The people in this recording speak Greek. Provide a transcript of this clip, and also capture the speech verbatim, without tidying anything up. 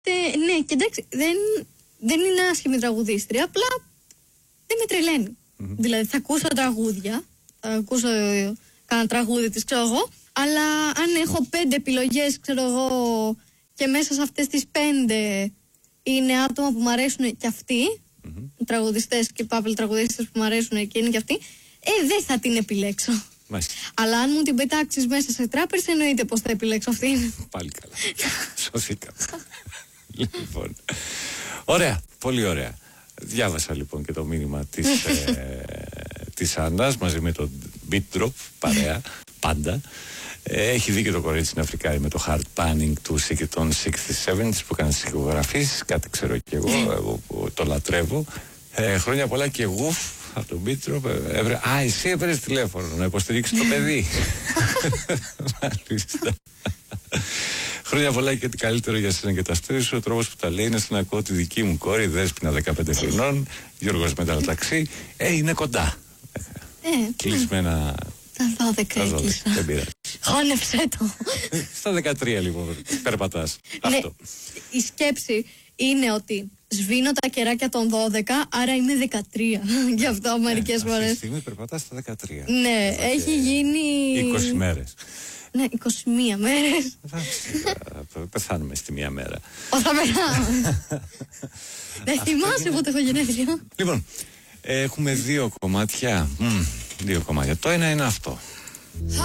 Ε, ναι, και εντάξει, δεν, δεν είναι άσχημη τραγουδίστρια, απλά δεν με τρελαίνει. Mm-hmm. Δηλαδή θα ακούσω τραγούδια, θα ακούσω κάνα τραγούδι της, ξέρω εγώ, αλλά αν έχω πέντε επιλογές, ξέρω εγώ, και μέσα σε αυτές τις πέντε είναι άτομα που μου αρέσουν και αυτοί, mm-hmm. τραγουδιστές και παύλα τραγουδίστες που μου αρέσουν και είναι και αυτοί, ε, δεν θα την επιλέξω. Μάλιστα. Αλλά αν μου την πετάξεις μέσα σε τράπερς, εννοείται πως θα επιλέξω αυτήν. Πάλι καλά. Σωθήκαμε. Λοιπόν. Ωραία, πολύ ωραία. Διάβασα λοιπόν και το μήνυμα της, ε, της Άννας μαζί με τον Beat Drop, παρέα, πάντα. Ε, έχει δει και το κορίτσι στην Αφρικάρη με το hard panning του των εξήντα επτά που έκανε τις ηχογραφήσεις, κάτι ξέρω και εγώ, εγώ το λατρεύω. Ε, χρόνια πολλά και γουφ από τον Beat Drop. Έβρε, α, εσύ έπαιρες τηλέφωνο να υποστηρίξεις το παιδί. Μάλιστα. Χρόνια πολλά και τι καλύτερο για σένα και τα αστέρια σου. Ο τρόπος που τα λέει είναι σαν να ακούω τη δική μου κόρη, Δέσποινα δεκαπέντε χρονών, Γιώργος Μεταλλαταξή. Ε, είναι κοντά. Ε, κλεισμένα. Τα δώδεκα έκλεισα. Δεν πειράζει. Χώνεψε το. Στα δεκατρία λοιπόν περπατάς. Ναι, αυτό. Η σκέψη είναι ότι σβήνω τα κεράκια των δώδεκα, άρα είμαι δεκατρία. Γι' αυτό μερικές φορές. Αυτή τη στιγμή περπατάς στα δεκατρία. Ναι, έχει γίνει. είκοσι μέρες. Ναι, είκοσι μία μέρες. Θα πεθάνουμε στη μία μέρα. Ω, θα πεθάνουμε. Δεν θυμάσαι πότε έχω γενέθλια. Λοιπόν, έχουμε δύο κομμάτια. Δύο κομμάτια. Το ένα είναι αυτό.